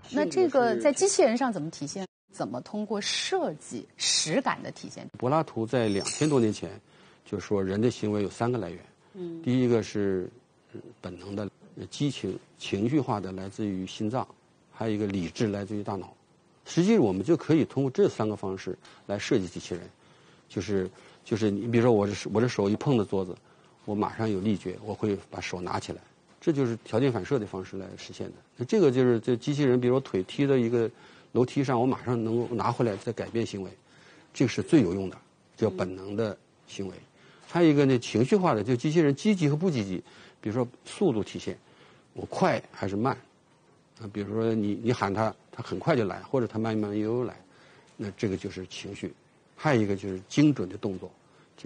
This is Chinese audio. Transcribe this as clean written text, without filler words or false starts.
那这个在机器人上怎么体现？怎么通过设计实感的体现？ 柏拉图在2000多年前就说，人的行为有3个来源。第一个是本能的激情、情绪化的，来自于心脏；还有一个理智，来自于大脑。实际我们就可以通过这3个方式来设计机器人，就是你比如说我的手一碰到桌子，我马上有力觉，我会把手拿起来，这就是条件反射的方式来实现的。那这个就是这机器人，比如我腿踢到一个楼梯上，我马上能够拿回来再改变行为，这个是最有用的，叫本能的行为。还有一个呢，情绪化的，就机器人积极和不积极，比如说速度体现，我快还是慢啊？比如说你喊它，它很快就来，或者它慢慢悠悠来，那这个就是情绪。还有一个就是精准的动作，